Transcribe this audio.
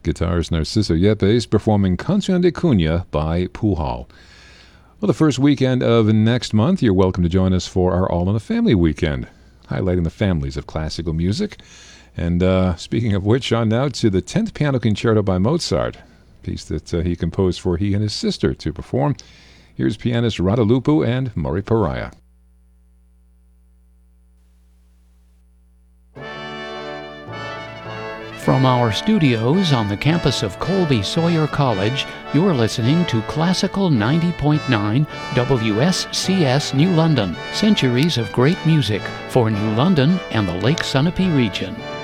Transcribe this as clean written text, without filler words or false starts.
Guitars Narciso Yepes performing Canción de Cuna by Pujol. Well, the first weekend of next month, you're welcome to join us for our All in the Family weekend, highlighting the families of classical music. And speaking of which, on now to the 10th Piano Concerto by Mozart, a piece that he composed for he and his sister to perform. Here's pianist Rada Lupu and Murray Pariah. From our studios on the campus of Colby Sawyer College, you're listening to Classical 90.9 WSCS New London, centuries of great music for New London and the Lake Sunapee region.